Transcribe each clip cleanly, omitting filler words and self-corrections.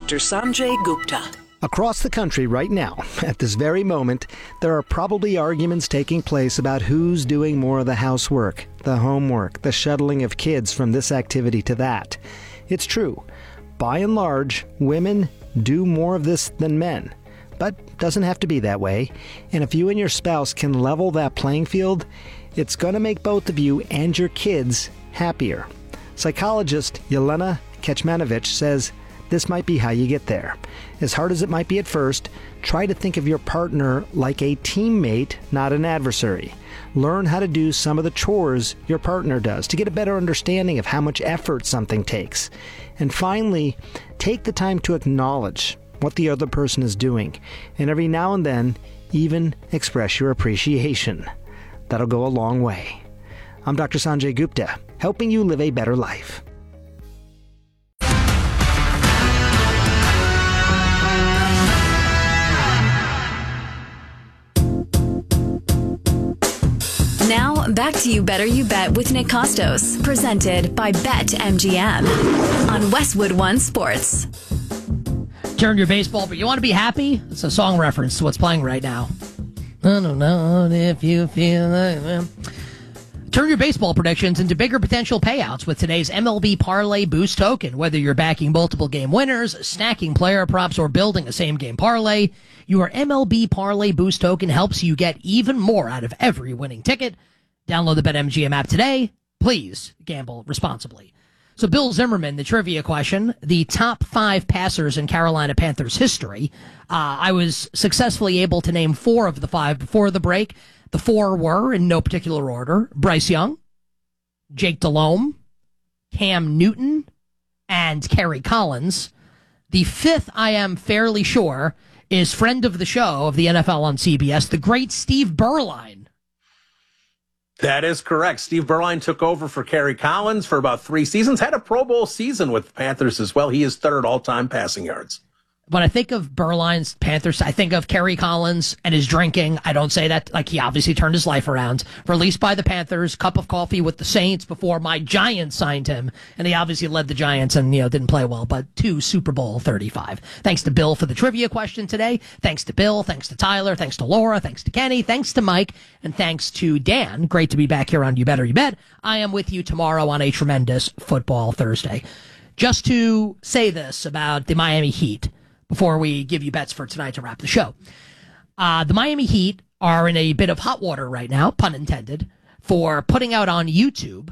Dr. Sanjay Gupta. Across the country right now, at this very moment, there are probably arguments taking place about who's doing more of the housework, the homework, the shuttling of kids from this activity to that. It's true. By and large, women do more of this than men. But doesn't have to be that way. And if you and your spouse can level that playing field, it's going to make both of you and your kids happier. Psychologist Yelena Kecmanovic says this might be how you get there. As hard as it might be at first, try to think of your partner like a teammate, not an adversary. Learn how to do some of the chores your partner does to get a better understanding of how much effort something takes. And finally, take the time to acknowledge what the other person is doing, and every now and then, even express your appreciation. That'll go a long way. I'm Dr. Sanjay Gupta, helping you live a better life. Now, back to You Better You Bet with Nick Costos, presented by BetMGM on Westwood One Sports. Turn your baseball, but you want to be happy? It's a song reference to what's playing right now. I don't know if you feel like... Turn your baseball predictions into bigger potential payouts with today's MLB Parlay Boost Token. Whether you're backing multiple game winners, stacking player props, or building a same-game parlay, your MLB Parlay Boost Token helps you get even more out of every winning ticket. Download the BetMGM app today. Please gamble responsibly. So Bill Zimmerman, the trivia question, the top 5 passers in Carolina Panthers history. I was successfully able to name 4 of the 5 before the break. The 4 were, in no particular order, Bryce Young, Jake Delhomme, Cam Newton, and Kerry Collins. The 5th, I am fairly sure, is friend of the show of the NFL on CBS, the great Steve Berline. That is correct. Steve Berline took over for Kerry Collins for about 3 seasons, had a Pro Bowl season with the Panthers as well. He is 3rd all-time passing yards. When I think of Berline's Panthers, I think of Kerry Collins and his drinking. I don't say that, like, he obviously turned his life around. Released by the Panthers, cup of coffee with the Saints before my Giants signed him. And he obviously led the Giants and, didn't play well, but 2 Super Bowl 35. Thanks to Bill for the trivia question today. Thanks to Bill. Thanks to Tyler. Thanks to Laura. Thanks to Kenny. Thanks to Mike. And thanks to Dan. Great to be back here on You Better You Bet. I am with you tomorrow on a tremendous Football Thursday. Just to say this about the Miami Heat, before we give you bets for tonight to wrap the show. The Miami Heat are in a bit of hot water right now, pun intended, for putting out on YouTube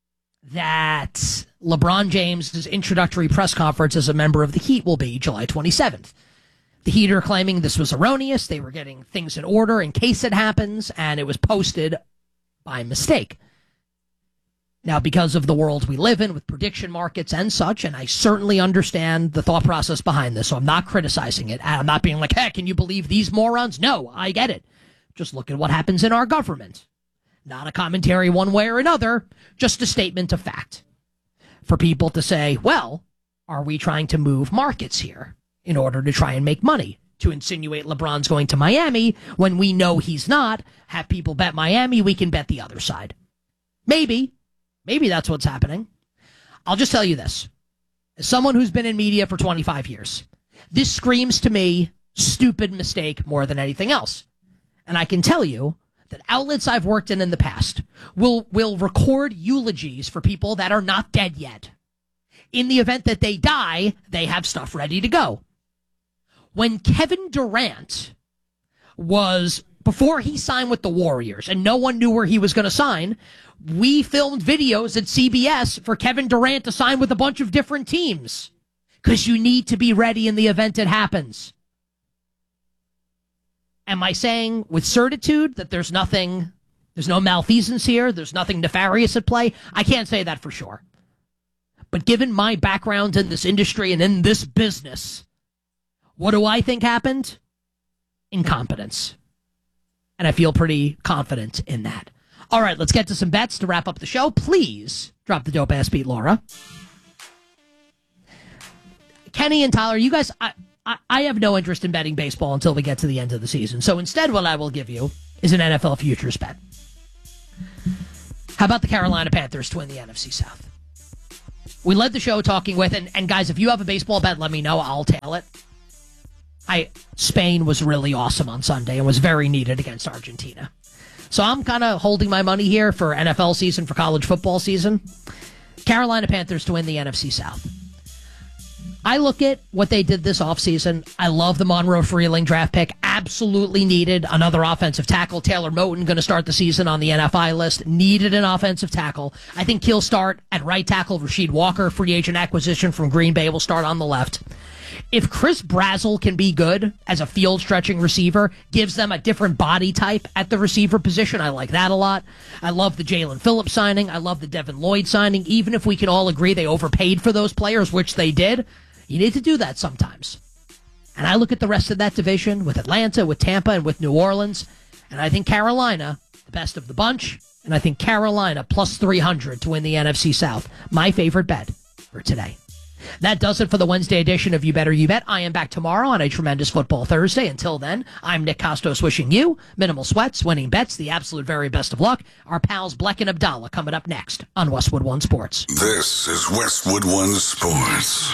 that LeBron James' introductory press conference as a member of the Heat will be July 27th. The Heat are claiming this was erroneous. They were getting things in order in case it happens, and it was posted by mistake. Now, because of the world we live in with prediction markets and such, and I certainly understand the thought process behind this, so I'm not criticizing it. I'm not being like, heck, can you believe these morons? No, I get it. Just look at what happens in our government. Not a commentary one way or another, just a statement of fact. For people to say, well, are we trying to move markets here in order to try and make money? To insinuate LeBron's going to Miami when we know he's not, have people bet Miami, we can bet the other side. Maybe that's what's happening. I'll just tell you this. As someone who's been in media for 25 years, this screams to me stupid mistake more than anything else. And I can tell you that outlets I've worked in the past will record eulogies for people that are not dead yet. In the event that they die, they have stuff ready to go. When Kevin Durant was, before he signed with the Warriors, and no one knew where he was going to sign, we filmed videos at CBS for Kevin Durant to sign with a bunch of different teams. Because you need to be ready in the event it happens. Am I saying with certitude that there's no malfeasance here, there's nothing nefarious at play? I can't say that for sure. But given my background in this industry and in this business, what do I think happened? Incompetence. And I feel pretty confident in that. All right, let's get to some bets to wrap up the show. Please drop the dope ass beat, Laura. Kenny and Tyler, you guys, I have no interest in betting baseball until we get to the end of the season. So instead, what I will give you is an NFL futures bet. How about the Carolina Panthers to win the NFC South? We led the show talking with, and guys, if you have a baseball bet, let me know. I'll tail it. Spain was really awesome on Sunday and was very needed against Argentina. So I'm kind of holding my money here for NFL season, for college football season. Carolina Panthers to win the NFC South. I look at what they did this offseason. I love the Monroe Freeling draft pick. Absolutely needed another offensive tackle. Taylor Moton going to start the season on the NFI list. Needed an offensive tackle. I think he'll start at right tackle. Rasheed Walker, free agent acquisition from Green Bay, will start on the left. If Chris Brazzell can be good as a field-stretching receiver, gives them a different body type at the receiver position, I like that a lot. I love the Jalen Phillips signing. I love the Devin Lloyd signing. Even if we can all agree they overpaid for those players, which they did, you need to do that sometimes. And I look at the rest of that division with Atlanta, with Tampa, and with New Orleans, and I think Carolina, the best of the bunch, and I think Carolina plus 300 to win the NFC South. My favorite bet for today. That does it for the Wednesday edition of You Better You Bet. I am back tomorrow on a tremendous football Thursday. Until then, I'm Nick Costos wishing you minimal sweats, winning bets, the absolute very best of luck. Our pals Bleck and Abdallah coming up next on Westwood One Sports. This is Westwood One Sports.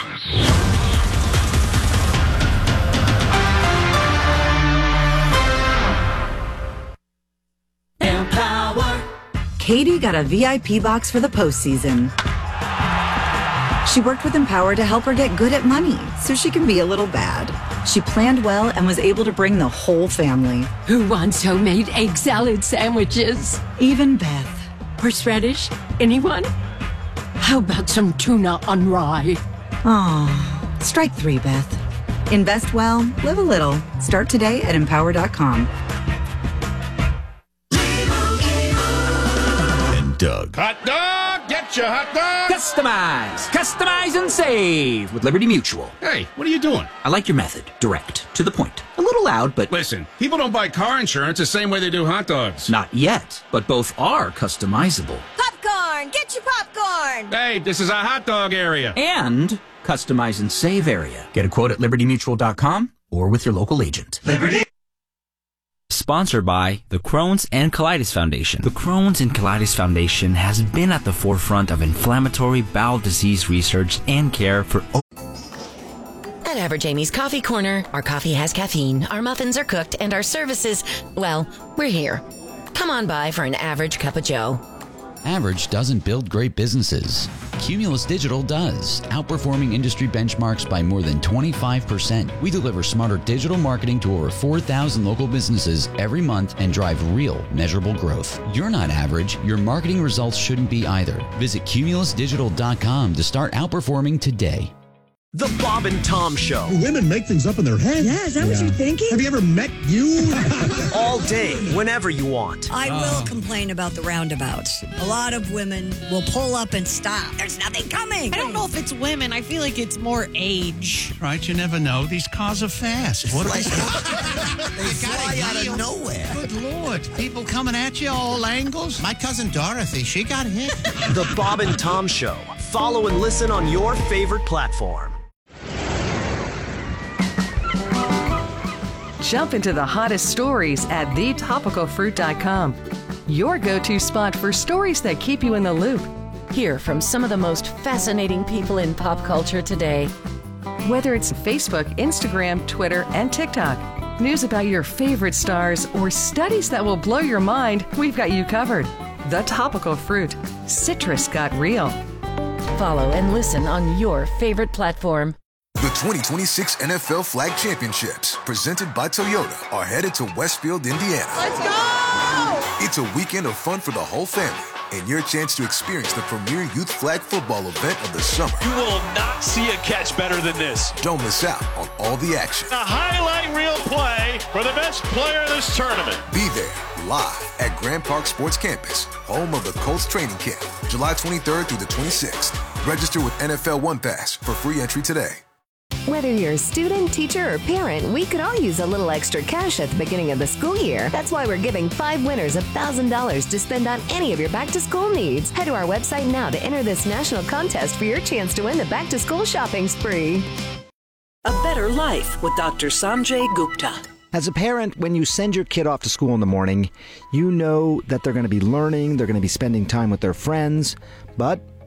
Empower. Katie got a VIP box for the postseason. She worked with Empower to help her get good at money so she can be a little bad. She planned well and was able to bring the whole family. Who wants homemade egg salad sandwiches? Even Beth. Horseradish? Anyone? How about some tuna on rye? Aw, strike three, Beth. Invest well, live a little. Start today at Empower.com. And Doug. Hot dog! Get your hot dog! Customize and save with Liberty Mutual. Hey, what are you doing? I like your method. Direct. To the point. A little loud, but... Listen, people don't buy car insurance the same way they do hot dogs. Not yet, but both are customizable. Popcorn! Get your popcorn! Hey, this is a hot dog area. And customize and save area. Get a quote at libertymutual.com or with your local agent. Liberty. Sponsored by the Crohn's and Colitis Foundation. The Crohn's and Colitis Foundation has been at the forefront of inflammatory bowel disease research and care for... At Average Amy's Coffee Corner, our coffee has caffeine, our muffins are cooked, and our services, well, we're here. Come on by for an average cup of joe. Average doesn't build great businesses. Cumulus Digital does, outperforming industry benchmarks by more than 25%. We deliver smarter digital marketing to over 4,000 local businesses every month and drive real, measurable growth. You're not average. Your marketing results shouldn't be either. Visit cumulusdigital.com to start outperforming today. The Bob and Tom Show. Women make things up in their head. Yeah, is that what you're thinking? Have you ever met you? All day, whenever you want. I will complain about the roundabouts. A lot of women will pull up and stop. There's nothing coming. I don't know if it's women. I feel like it's more age. Right, you never know. These cars are fast. What they fly out of nowhere. Good Lord. People coming at you all angles. My cousin Dorothy, she got hit. The Bob and Tom Show. Follow and listen on your favorite platform. Jump into the hottest stories at thetopicalfruit.com. Your go-to spot for stories that keep you in the loop. Hear from some of the most fascinating people in pop culture today. Whether it's Facebook, Instagram, Twitter, and TikTok, news about your favorite stars, or studies that will blow your mind, we've got you covered. The Topical Fruit. Citrus got real. Follow and listen on your favorite platform. The 2026 NFL Flag Championships, presented by Toyota, are headed to Westfield, Indiana. Let's go! It's a weekend of fun for the whole family and your chance to experience the premier youth flag football event of the summer. You will not see a catch better than this. Don't miss out on all the action. A highlight reel play for the best player in this tournament. Be there live at Grand Park Sports Campus, home of the Colts training camp, July 23rd through the 26th. Register with NFL One Pass for free entry today. Whether you're a student, teacher, or parent, we could all use a little extra cash at the beginning of the school year. That's why we're giving 5 winners $1,000 to spend on any of your back-to-school needs. Head to our website now to enter this national contest for your chance to win the back-to-school shopping spree. A Better Life with Dr. Sanjay Gupta. As a parent, when you send your kid off to school in the morning, you know that they're going to be learning, they're going to be spending time with their friends, but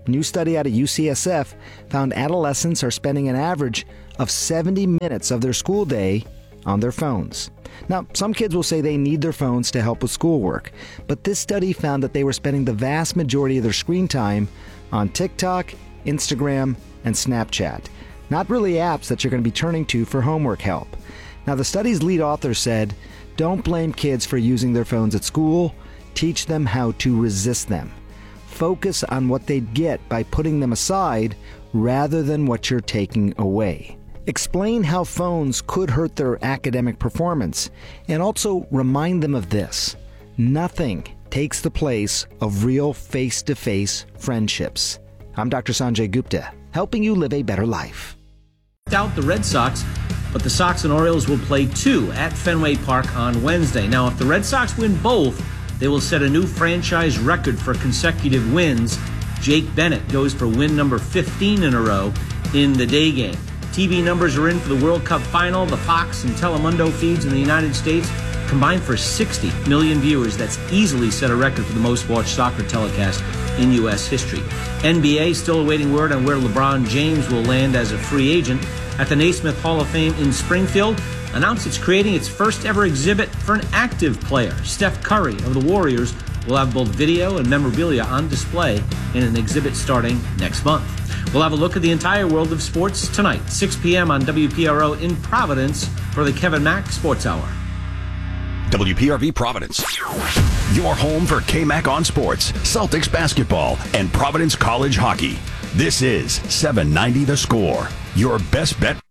A new study out of UCSF found adolescents are spending an average of 70 minutes of their school day on their phones. Now, some kids will say they need their phones to help with schoolwork, but this study found that they were spending the vast majority of their screen time on TikTok, Instagram, and Snapchat. Not really apps that you're going to be turning to for homework help. Now, the study's lead author said, "Don't blame kids for using their phones at school. Teach them how to resist them. Focus on what they'd get by putting them aside rather than what you're taking away." Explain how phones could hurt their academic performance, and also remind them of this: nothing takes the place of real face-to-face friendships. I'm Dr. Sanjay Gupta, helping you live a better life. Out the Red Sox, but the Sox and Orioles will play 2 at Fenway Park on Wednesday. Now, if the Red Sox win both, they will set a new franchise record for consecutive wins. Jake Bennett goes for win number 15 in a row in the day game. TV numbers are in for the World Cup final. The Fox and Telemundo feeds in the United States combined for 60 million viewers. That's easily set a record for the most watched soccer telecast in U.S. history. NBA still awaiting word on where LeBron James will land as a free agent. At the Naismith Hall of Fame in Springfield, announced it's creating its first ever exhibit for an active player. Steph Curry of the Warriors will have both video and memorabilia on display in an exhibit starting next month. We'll have a look at the entire world of sports tonight, 6 p.m. on WPRO in Providence for the Kevin Mack Sports Hour. WPRV Providence, your home for K-Mac on sports, Celtics basketball, and Providence College hockey. This is 790 The Score, your best bet.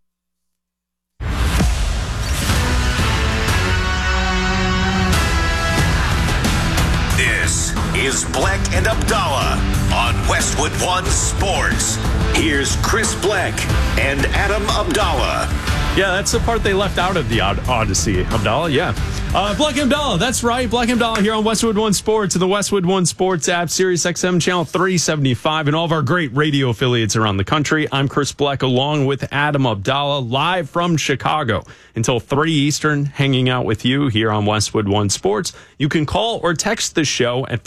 This is Bleck and Abdallah on Westwood One Sports. Here's Chris Bleck and Adam Abdallah. Yeah, that's the part they left out of the Odyssey, Abdallah, yeah. Bleck and Abdallah, that's right. Bleck and Abdallah here on Westwood One Sports and the Westwood One Sports app, Sirius XM channel 375, and all of our great radio affiliates around the country. I'm Chris Bleck along with Adam Abdallah, live from Chicago until 3 Eastern, hanging out with you here on Westwood One Sports. You can call or text the show at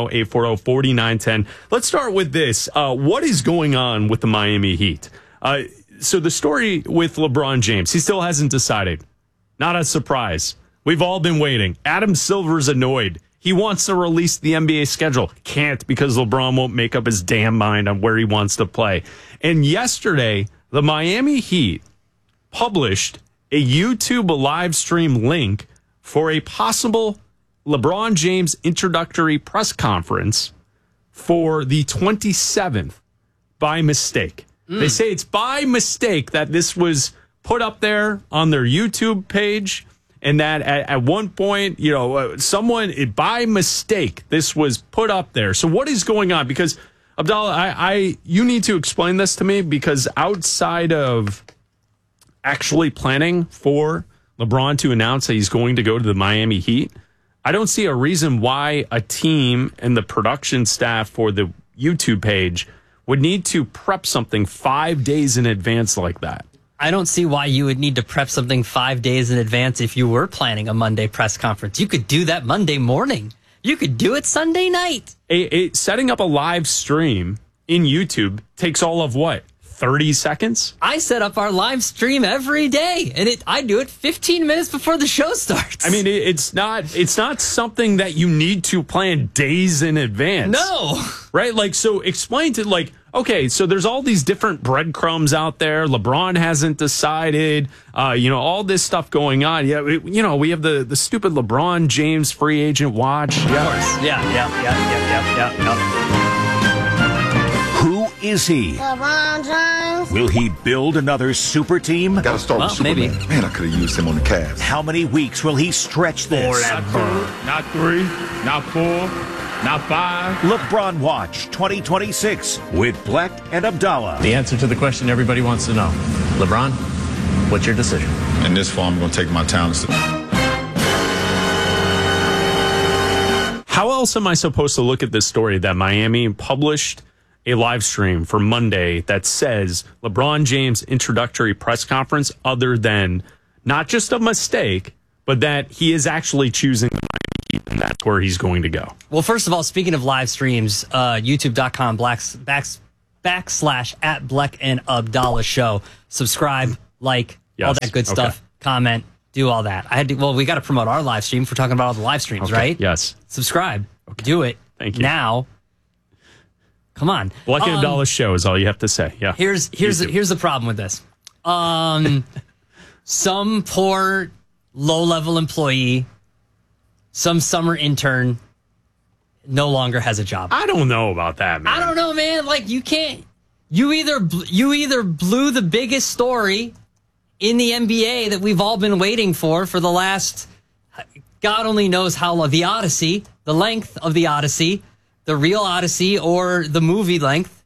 310-840-4910. Let's start with this. What is going on with the Miami Heat? So the story with LeBron James, he still hasn't decided. Not a surprise. We've all been waiting. Adam Silver's annoyed. He wants to release the NBA schedule. Can't, because LeBron won't make up his damn mind on where he wants to play. And yesterday, the Miami Heat published a YouTube live stream link for a possible LeBron James introductory press conference for the 27th by mistake. They say it's by mistake that this was put up there on their YouTube page, and that at one point, someone, by mistake, this was put up there. So what is going on? Because, Abdallah, you need to explain this to me, because outside of actually planning for LeBron to announce that he's going to go to the Miami Heat, I don't see a reason why a team and the production staff for the YouTube page would need to prep something 5 days in advance like that. I don't see why you would need to prep something 5 days in advance if you were planning a Monday press conference. You could do that Monday morning. You could do it Sunday night. Setting up a live stream in YouTube takes all of what? 30 seconds? I set up our live stream every day, and I do it 15 minutes before the show starts. I mean, it's not something that you need to plan days in advance. No. Right? So explain to, okay, so there's all these different breadcrumbs out there. LeBron hasn't decided, all this stuff going on. Yeah, we have the stupid LeBron James free agent watch. Of course. Yeah. Who is he? LeBron James. Will he build another super team? Gotta start with Superman. Maybe. Man, I could have used him on the Cavs. How many weeks will he stretch this? Not 3, not 4, not 5. LeBron Watch 2026 with Bleck and Abdallah. The answer to the question everybody wants to know. LeBron, what's your decision? In this form, I'm going to take my talents to... How else am I supposed to look at this story that Miami published a live stream for Monday that says LeBron James introductory press conference, other than not just a mistake, but that he is actually choosing the Miami Heat, and that's where he's going to go. Well, first of all, speaking of live streams, youtube.com backslash at Bleck and Abdallah show. Subscribe, like, all that good stuff. Comment, do all that. We got to promote our live stream if we're talking about all the live streams, right? Yes. Subscribe. Do it. Thank you. Now. Come on. Bleck and Abdallah show is all you have to say. Yeah. Here's the problem with this. Some poor low-level employee, some summer intern, no longer has a job. I don't know about that, man. I don't know, man. Like, you can't. You either blew the biggest story in the NBA that we've all been waiting for the last, God only knows how long, the Odyssey, the length of the Odyssey, the real Odyssey, or the movie length,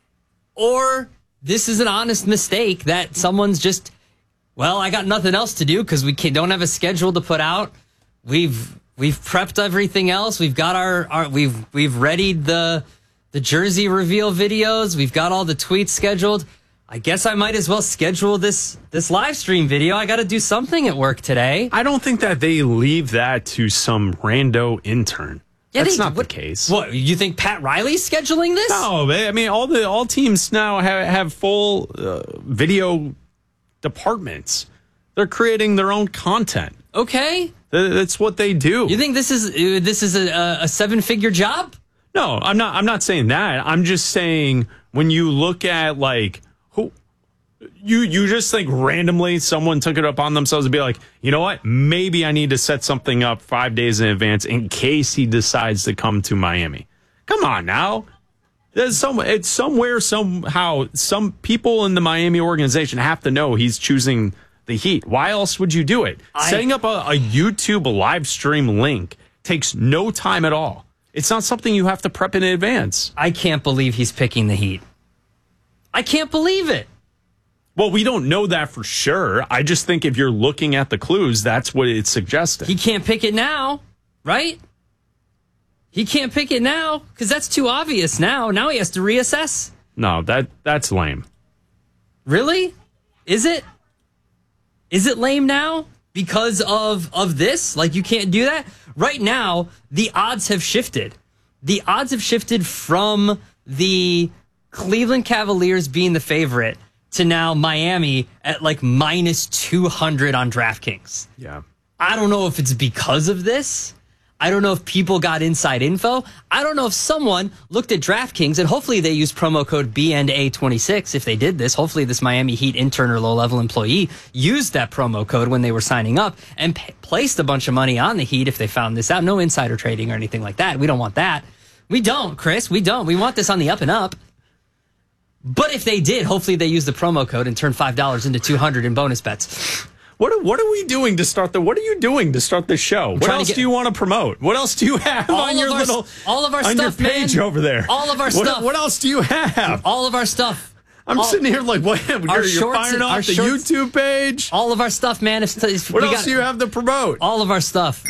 or this is an honest mistake that someone's just, well, I got nothing else to do because we don't have a schedule to put out. We've prepped everything else. We've got we've readied the jersey reveal videos. We've got all the tweets scheduled. I guess I might as well schedule this live stream video. I got to do something at work today. I don't think that they leave that to some rando intern. Yeah, that's not the case. What, you think Pat Riley's scheduling this? No, I mean all teams now have full video departments. They're creating their own content. Okay, that's what they do. You think this is a 7-figure job? No, I'm not saying that. I'm just saying when you look at like who you just think randomly someone took it upon themselves to be like, you know what? Maybe I need to set something up 5 days in advance in case he decides to come to Miami. Come on now. It's somewhere, somehow, some people in the Miami organization have to know he's choosing the Heat. Why else would you do it? Setting up a YouTube live stream link takes no time at all. It's not something you have to prep in advance. I can't believe he's picking the Heat. I can't believe it. Well, we don't know that for sure. I just think if you're looking at the clues, that's what it's suggesting. He can't pick it now, right? He can't pick it now because that's too obvious now. Now he has to reassess. No, that's lame. Really? Is it? Is it lame now because of this? Like, you can't do that? Right now, the odds have shifted. The odds have shifted from the Cleveland Cavaliers being the favorite to now Miami at like minus 200 on DraftKings. Yeah. I don't know if it's because of this. I don't know if people got inside info. I don't know if someone looked at DraftKings, and hopefully they used promo code BNA26 if they did this. Hopefully this Miami Heat intern or low-level employee used that promo code when they were signing up and placed a bunch of money on the Heat if they found this out. No insider trading or anything like that. We don't want that. We don't, Chris. We don't. We want this on the up and up. But if they did, hopefully they used the promo code and turned $5 into $200 in bonus bets. What are we doing to start what are you doing to start the show? What else do you want to promote? What else do you have on your stuff, page over there? All of our stuff. What else do you have? All of our stuff. I'm sitting here like, what? You're firing off the YouTube page? All of our stuff, man. What else do you have to promote? All of our stuff.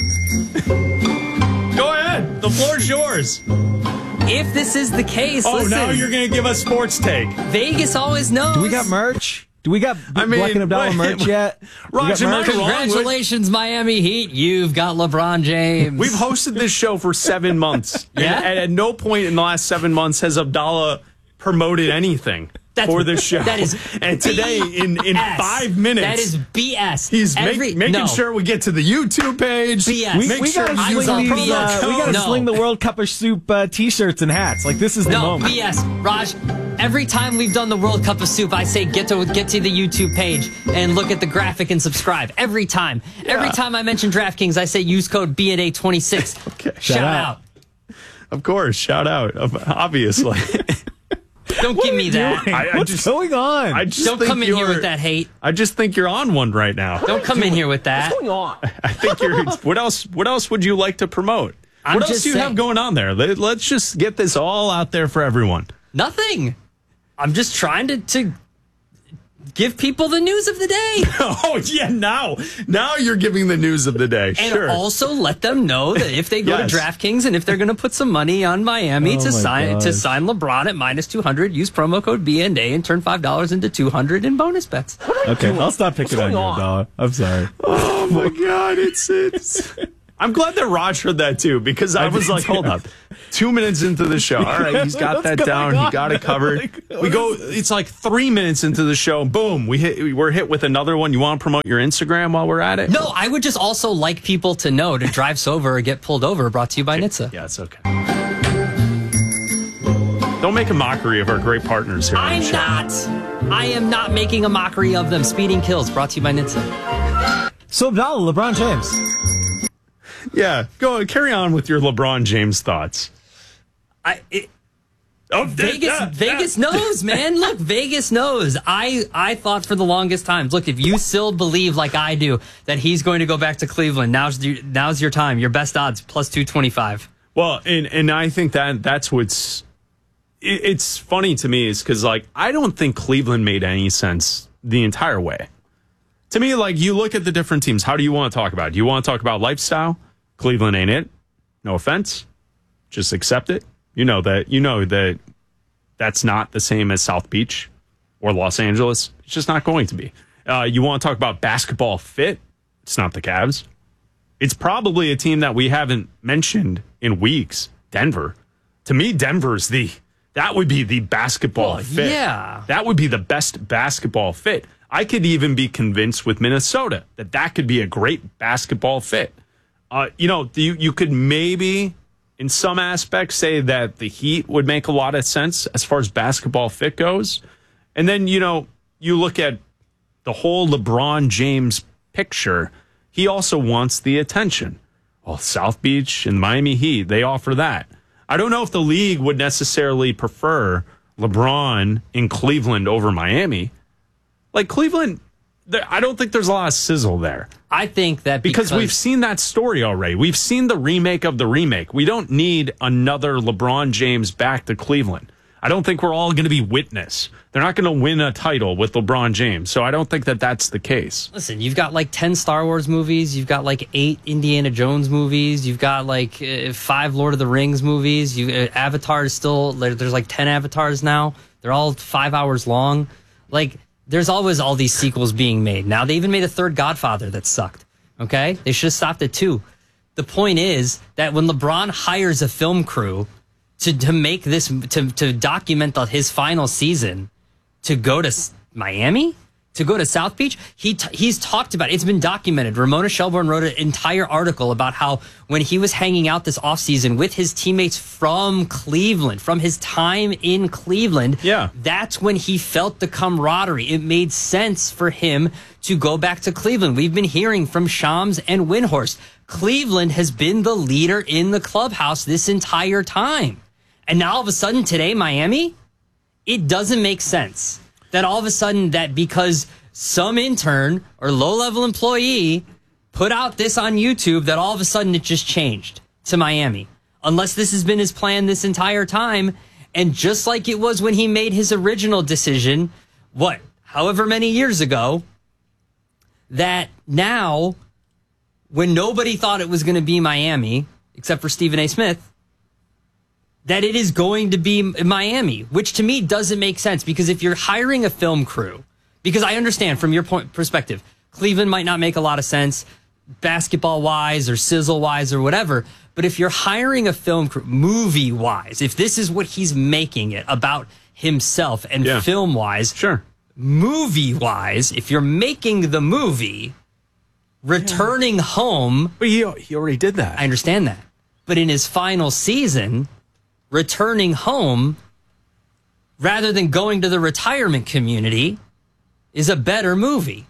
Go ahead. The floor's yours. If this is the case, listen. Now you're going to give us sports take. Vegas always knows. Do we got merch? Do we got Bleck and Abdallah merch yet? Roger, congratulations, Miami Heat. You've got LeBron James. We've hosted this show for 7 months. Yeah? And at no point in the last 7 months has Abdallah promoted anything for this show. That is and today, in 5 minutes. That is BS. He's making sure we get to the YouTube page. BS. We gotta sling the World Cup of Soup t-shirts and hats. Like, this is the moment. BS. Raj, every time we've done the World Cup of Soup, I say get to the YouTube page and look at the graphic and subscribe. Every time. Yeah. Every time I mention DraftKings, I say use code BNA26. Okay. Shout out. Of course, shout out. Obviously. Don't give me that. What's going on? Don't come in here with that hate. I just think you're on one right now. Don't come in here with that. What's going on? I think you're. What else would you like to promote? What else do you have going on there? Let's just get this all out there for everyone. Nothing. I'm just trying to give people the news of the day. Oh, yeah, now you're giving the news of the day. And also let them know that if they go to DraftKings and if they're going to put some money on Miami to sign LeBron at minus 200, use promo code BNA and turn $5 into $200 in bonus bets. Okay, I'll stop picking on you, Abdallah. I'm sorry. Oh, my God. It's I'm glad that Raj heard that too, because I was like, hold up. 2 minutes into the show. All right, he's got that down. He got it covered. We go, it's like 3 minutes into the show. Boom, we're hit with another one. You want to promote your Instagram while we're at it? No, I would just also like people to know to drive sober or get pulled over, brought to you by NHTSA. Yeah, it's okay. Don't make a mockery of our great partners here. I am not making a mockery of them. Speeding kills, brought to you by NHTSA. So Abdallah, LeBron James. Yeah, go carry on with your LeBron James thoughts. Vegas knows, man. Look, Vegas knows. I thought for the longest time, look, if you still believe like I do that he's going to go back to Cleveland, now's your time. Your best odds, plus 225. Well, and I think that's what's it's funny to me is because, like, I don't think Cleveland made any sense the entire way. To me, like, you look at the different teams. How do you want to talk about it? Do you want to talk about lifestyle? Cleveland ain't it. No offense. Just accept it. You know that that's not the same as South Beach or Los Angeles. It's just not going to be. You want to talk about basketball fit? It's not the Cavs. It's probably a team that we haven't mentioned in weeks. Denver. To me, that would be the basketball fit. Yeah. That would be the best basketball fit. I could even be convinced with Minnesota that could be a great basketball fit. You could maybe, in some aspects, say that the Heat would make a lot of sense as far as basketball fit goes. And then, you look at the whole LeBron James picture. He also wants the attention. Well, South Beach and Miami Heat, they offer that. I don't know if the league would necessarily prefer LeBron in Cleveland over Miami. Like, Cleveland, I don't think there's a lot of sizzle there. I think that because we've seen that story already. We've seen the remake of the remake. We don't need another LeBron James back to Cleveland. I don't think we're all going to be witness. They're not going to win a title with LeBron James. So I don't think that that's the case. Listen, you've got like 10 Star Wars movies. You've got like 8 Indiana Jones movies. You've got like 5 Lord of the Rings movies. Avatar is still, there's like 10 Avatars now. They're all 5 hours long. Like, there's always all these sequels being made. Now, they even made a third Godfather that sucked. Okay? They should have stopped at 2. The point is that when LeBron hires a film crew to make this, to document his final season, to go to Miami, to go to South Beach, he's talked about it. It's been documented. Ramona Shelburne wrote an entire article about how when he was hanging out this offseason with his teammates from Cleveland, from his time in Cleveland, that's when he felt the camaraderie. It made sense for him to go back to Cleveland. We've been hearing from Shams and Windhorst. Cleveland has been the leader in the clubhouse this entire time. And now all of a sudden today, Miami, it doesn't make sense that all of a sudden that because some intern or low-level employee put out this on YouTube that all of a sudden it just changed to Miami. Unless this has been his plan this entire time. And just like it was when he made his original decision, however many years ago, that now when nobody thought it was going to be Miami, except for Stephen A. Smith, that it is going to be Miami, which to me doesn't make sense because if you're hiring a film crew, because I understand from your perspective, Cleveland might not make a lot of sense basketball-wise or sizzle-wise or whatever, but if you're hiring a film crew, movie-wise, if this is what he's making it about himself and film-wise, movie-wise, if you're making the movie, returning home... But he already did that. I understand that. But in his final season... returning home rather than going to the retirement community is a better movie.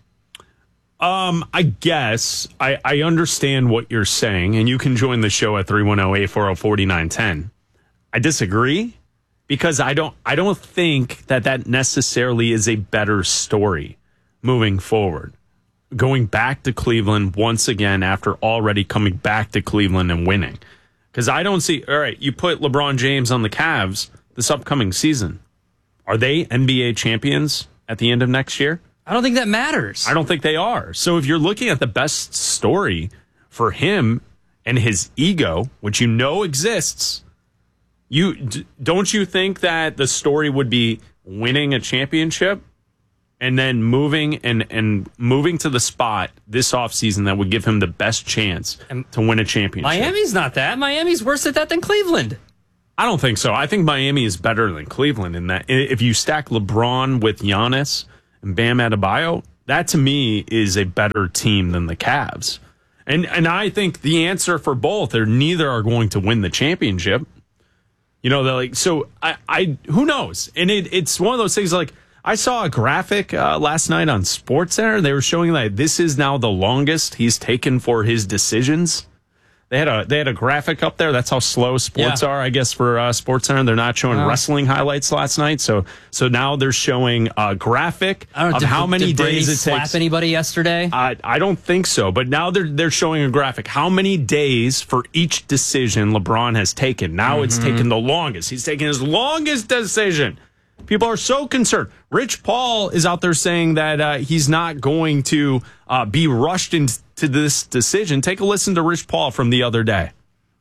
I guess I understand what you're saying, and you can join the show at 310-840-4910. I disagree because I don't think that necessarily is a better story moving forward. Going back to Cleveland once again after already coming back to Cleveland and winning. Because I don't see, all right, you put LeBron James on the Cavs this upcoming season. Are they NBA champions at the end of next year? I don't think that matters. I don't think they are. So if you're looking at the best story for him and his ego, which you know exists, don't you think that the story would be winning a championship and then moving to the spot this offseason that would give him the best chance to win a championship. Miami's not that. Miami's worse at that than Cleveland. I don't think so. I think Miami is better than Cleveland in that. If you stack LeBron with Giannis and Bam Adebayo, that to me is a better team than the Cavs. And I think the answer for both are neither are going to win the championship. You know, they're like, so I who knows? And it's one of those things like, I saw a graphic last night on SportsCenter. They were showing that this is now the longest he's taken for his decisions. They had a graphic up there. That's how slow sports are, I guess, for SportsCenter. They're not showing wrestling highlights last night. So now they're showing a graphic of how many days it takes. Did Brady slap anybody yesterday? I don't think so. But now they're showing a graphic. How many days for each decision LeBron has taken? Now it's taken the longest. He's taken his longest decision. People are so concerned. Rich Paul is out there saying that he's not going to be rushed into this decision. Take a listen to Rich Paul from the other day.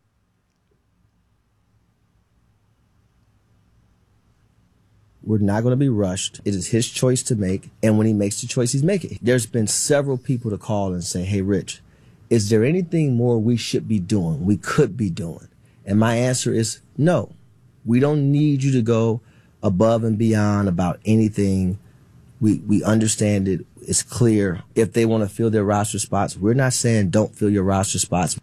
We're not going to be rushed. It is his choice to make, and when he makes the choice, he's making it. There's been several people to call and say, hey, Rich, is there anything more we should be doing, we could be doing? And my answer is no. We don't need you to go above and beyond about anything. We understand it. It's clear. If they want to fill their roster spots, we're not saying don't fill your roster spots.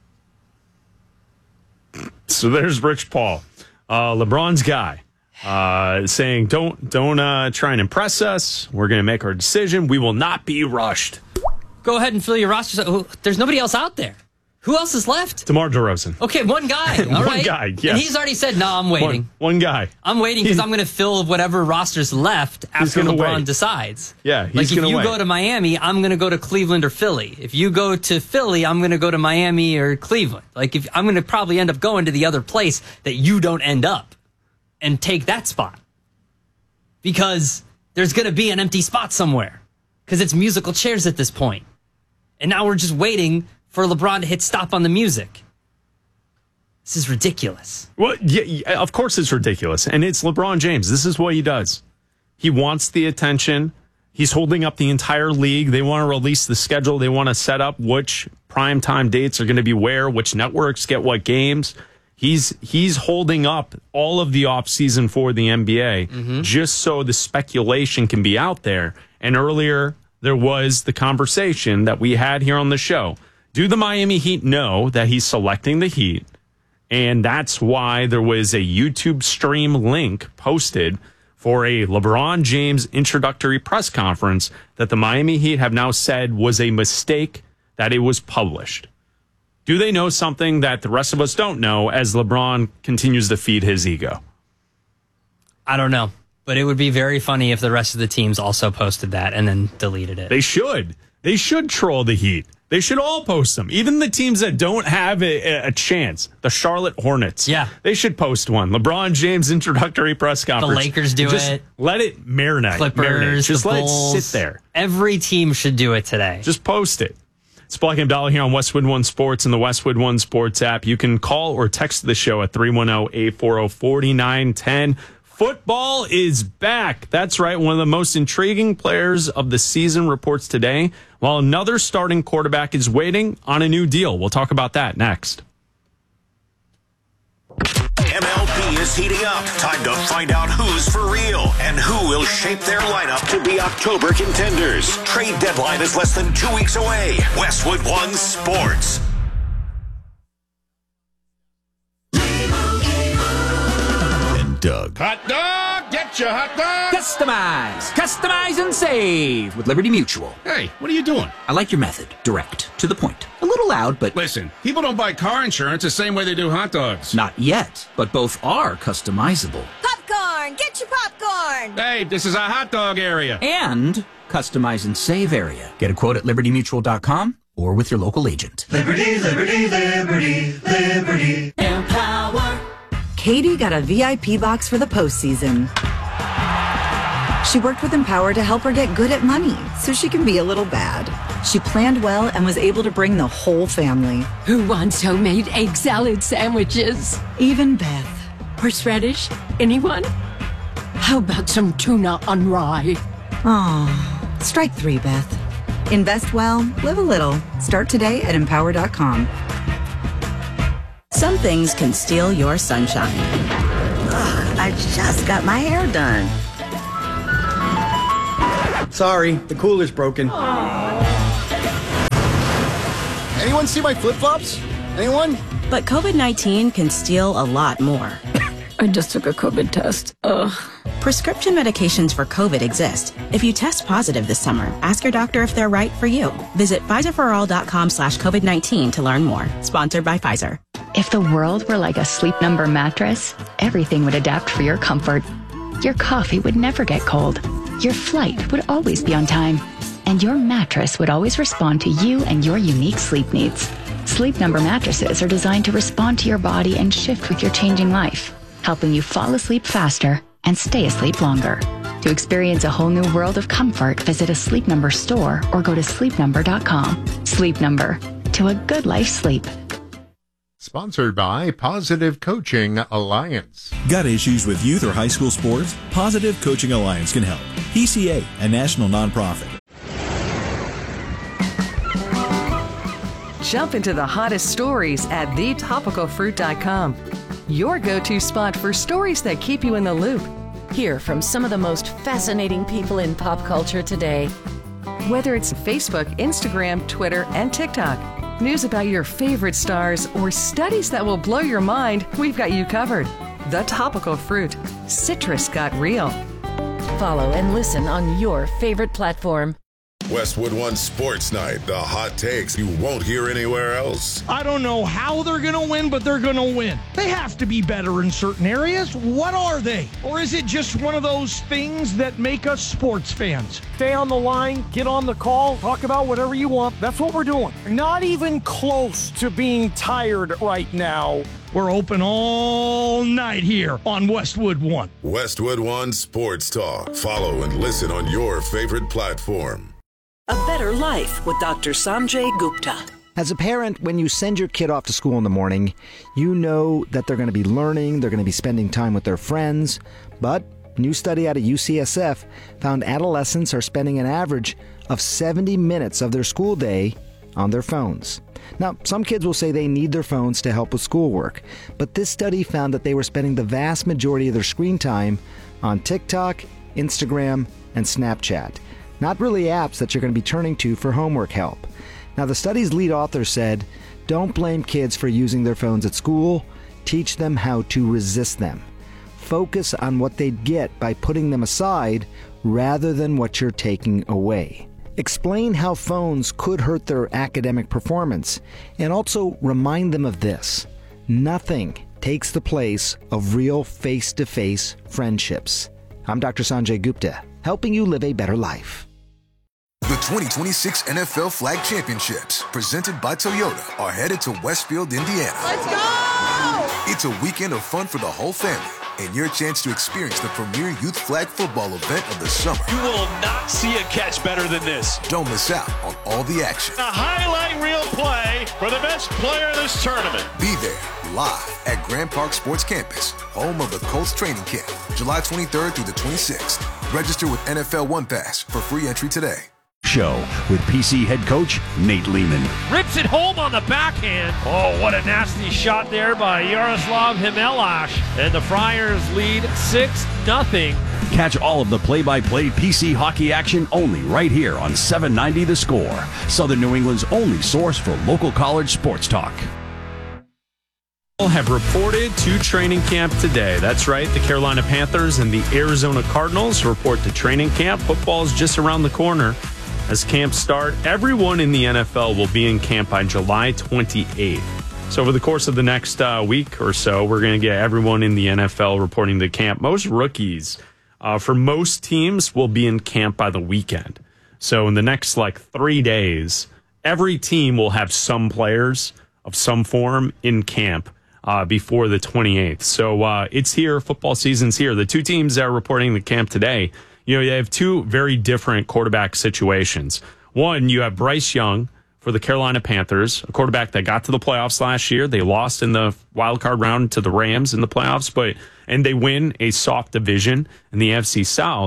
So there's Rich Paul, LeBron's guy, saying don't try and impress us. We're going to make our decision. We will not be rushed. Go ahead and fill your roster. There's nobody else out there. Who else is left? DeMar DeRozan. Okay, one guy. All right. One guy, yes. And he's already said, no, I'm waiting. One guy. I'm waiting because I'm going to fill whatever roster's left after LeBron decides. Yeah, he's going to wait. Like, if you go to Miami, I'm going to go to Cleveland or Philly. If you go to Philly, I'm going to go to Miami or Cleveland. Like, if I'm going to probably end up going to the other place that you don't end up and take that spot. Because there's going to be an empty spot somewhere. Because it's musical chairs at this point. And now we're just waiting for LeBron to hit stop on the music. This is ridiculous. Well, yeah, of course it's ridiculous. And it's LeBron James. This is what he does. He wants the attention. He's holding up the entire league. They want to release the schedule. They want to set up which primetime dates are going to be where, which networks get what games. He's holding up all of the offseason for the NBA just so the speculation can be out there. And earlier, there was the conversation that we had here on the show. Do the Miami Heat know that he's selecting the Heat? And that's why there was a YouTube stream link posted for a LeBron James introductory press conference that the Miami Heat have now said was a mistake that it was published. Do they know something that the rest of us don't know as LeBron continues to feed his ego? I don't know, but it would be very funny if the rest of the teams also posted that and then deleted it. They should. They should troll the Heat. They should all post them. Even the teams that don't have a chance. The Charlotte Hornets. Yeah. They should post one. LeBron James introductory press conference. The Lakers do it. Let it marinate. Clippers, Just the let Bulls. it sit there. Every team should do it today. Just post it. It's Black and Dollar here on Westwood One Sports and the Westwood One Sports app. You can call or text the show at 310-840-4910. Football is back. That's right. One of the most intriguing players of the season reports today, while another starting quarterback is waiting on a new deal. We'll talk about that next. MLB is heating up. Time to find out who's for real and who will shape their lineup to be October contenders. Trade deadline is less than 2 weeks away. Westwood One Sports. Doug. Hot dog! Get your hot dog! Customize and save with Liberty Mutual. Hey, what are you doing? I like your method. Direct. To the point. A little loud, but... Listen, people don't buy car insurance the same way they do hot dogs. Not yet, but both are customizable. Popcorn! Get your popcorn! Hey, this is a hot dog area. And customize and save area. Get a quote at libertymutual.com or with your local agent. Liberty, liberty, liberty, liberty. Empower. Katie got a VIP box for the postseason. She worked with Empower to help her get good at money so she can be a little bad. She planned well and was able to bring the whole family. Who wants homemade egg salad sandwiches? Even Beth. Horseradish? Anyone? How about some tuna on rye? Aw, Strike 3, Beth. Invest well, live a little. Start today at Empower.com. Some things can steal your sunshine. Ugh, I just got my hair done. Sorry, the cooler's broken. Anyone see my flip-flops? Anyone? But COVID-19 can steal a lot more. I just took a COVID test. Ugh. Prescription medications for COVID exist. If you test positive this summer, ask your doctor if they're right for you. Visit PfizerForAll.com/COVID-19 to learn more. Sponsored by Pfizer. If the world were like a Sleep Number mattress, everything would adapt for your comfort. Your coffee would never get cold. Your flight would always be on time. And your mattress would always respond to you and your unique sleep needs. Sleep Number mattresses are designed to respond to your body and shift with your changing life, helping you fall asleep faster and stay asleep longer. To experience a whole new world of comfort, visit a Sleep Number store or go to sleepnumber.com. Sleep Number. To a good life sleep. Sponsored by Positive Coaching Alliance. Got issues with youth or high school sports? Positive Coaching Alliance can help. PCA, a national nonprofit. Jump into the hottest stories at thetopicalfruit.com. Your go-to spot for stories that keep you in the loop. Hear from some of the most fascinating people in pop culture today. Whether it's Facebook, Instagram, Twitter, and TikTok, news about your favorite stars, or studies that will blow your mind, we've got you covered. The Topical Fruit. Citrus got real. Follow and listen on your favorite platform. Westwood One Sports Night, the hot takes you won't hear anywhere else. I don't know how they're going to win, but they're going to win. They have to be better in certain areas. What are they? Or is it just one of those things that make us sports fans? Stay on the line, get on the call, talk about whatever you want. That's what we're doing. Not even close to being tired right now. We're open all night here on Westwood One. Westwood One Sports Talk. Follow and listen on your favorite platform. A Better Life with Dr. Sanjay Gupta. As a parent, when you send your kid off to school in the morning, you know that they're going to be learning, they're going to be spending time with their friends. But a new study out of UCSF found adolescents are spending an average of 70 minutes of their school day on their phones. Now, some kids will say they need their phones to help with schoolwork, but this study found that they were spending the vast majority of their screen time on TikTok, Instagram, and Snapchat. Not really apps that you're going to be turning to for homework help. Now, the study's lead author said, don't blame kids for using their phones at school. Teach them how to resist them. Focus on what they'd get by putting them aside rather than what you're taking away. Explain how phones could hurt their academic performance, and also remind them of this. Nothing takes the place of real face-to-face friendships. I'm Dr. Sanjay Gupta, helping you live a better life. The 2026 NFL Flag Championships, presented by Toyota, are headed to Westfield, Indiana. Let's go! It's a weekend of fun for the whole family, and your chance to experience the premier youth flag football event of the summer. You will not see a catch better than this. Don't miss out on all the action. A highlight reel play for the best player of this tournament. Be there, live at Grand Park Sports Campus, home of the Colts training camp, July 23rd through the 26th. Register with NFL One Pass for free entry today. Show with PC head coach Nate Lehman. Rips it home on the backhand. Oh, what a nasty shot there by Yaroslav Himelash. And the Friars lead 6-0. Catch all of the play-by-play PC hockey action only right here on 790 The Score, Southern New England's only source for local college sports talk. Have reported to training camp today. That's right. The Carolina Panthers and the Arizona Cardinals report to training camp. Football is just around the corner. As camps start, everyone in the NFL will be in camp by July 28th. So over the course of the next week or so, we're going to get everyone in the NFL reporting to camp. Most rookies for most teams will be in camp by the weekend. So in the next 3 days, every team will have some players of some form in camp before the 28th. So it's here. Football season's here. The two teams that are reporting the camp today, you have two very different quarterback situations. One, you have Bryce Young for the Carolina Panthers, a quarterback that got to the playoffs last year. They lost in the wild card round to the Rams in the playoffs, and they win a soft division in the NFC South.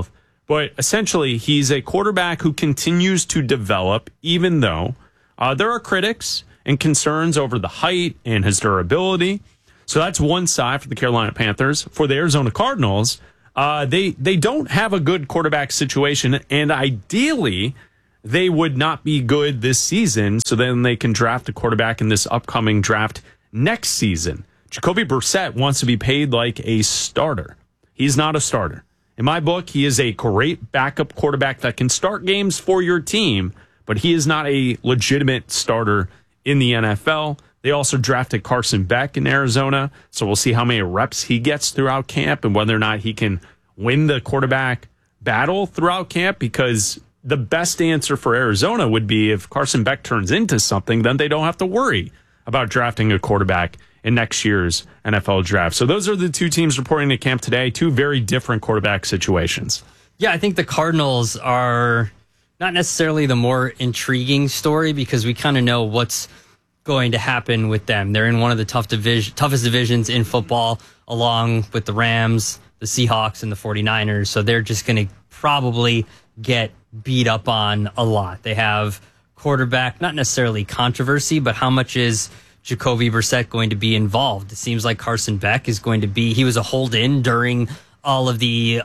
But essentially, he's a quarterback who continues to develop, even though there are critics and concerns over the height and his durability. So that's one side for the Carolina Panthers. For the Arizona Cardinals, they don't have a good quarterback situation, and ideally, they would not be good this season, so then they can draft a quarterback in this upcoming draft next season. Jacoby Brissett wants to be paid like a starter. He's not a starter. In my book, he is a great backup quarterback that can start games for your team, but he is not a legitimate starter in the NFL. They also drafted Carson Beck in Arizona, so we'll see how many reps he gets throughout camp and whether or not he can win the quarterback battle throughout camp, because the best answer for Arizona would be if Carson Beck turns into something, then they don't have to worry about drafting a quarterback in next year's NFL draft. So those are the two teams reporting to camp today, two very different quarterback situations. Yeah, I think the Cardinals are not necessarily the more intriguing story because we kind of know what's going to happen with them. They're in one of the toughest divisions in football, along with the Rams, the Seahawks, and the 49ers. So they're just going to probably get beat up on a lot. They have quarterback, not necessarily controversy, but how much is Jacoby Brissett going to be involved? It seems like Carson Beck is going to be, he was a hold-in during all of the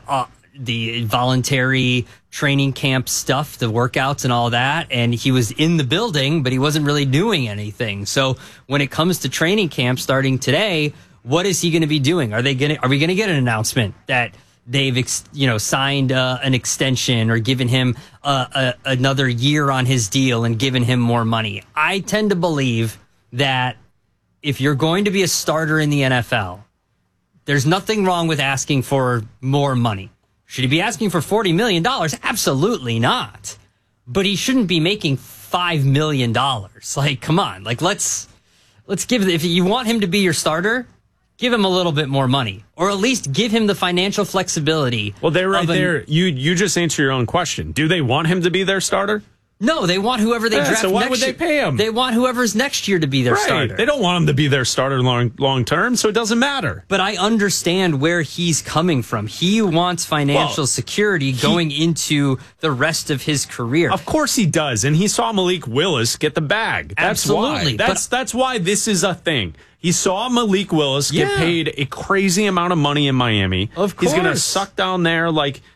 voluntary training camp stuff, the workouts and all that, and he was in the building, but he wasn't really doing anything. So when it comes to training camp starting today, what is he going to be doing? Are we going to get an announcement that they've signed an extension or given him another year on his deal and given him more money? I tend to believe that if you're going to be a starter in the NFL, there's nothing wrong with asking for more money. Should he be asking for $40 million? Absolutely not. But he shouldn't be making $5 million. Like, come on. Like, let's give, if you want him to be your starter, give him a little bit more money, or at least give him the financial flexibility. Well, they're right there. You just answer your own question. Do they want him to be their starter? No, they want whoever they draft. So why next would they year. pay him? They want whoever's next year to be their starter. They don't want him to be their starter long term, so it doesn't matter. But I understand where he's coming from. He wants financial security going into the rest of his career. Of course he does, and he saw Malik Willis get the bag. That's Absolutely. why. That's why this is a thing. He saw Malik Willis get paid a crazy amount of money in Miami. Of course. He's going to suck down there.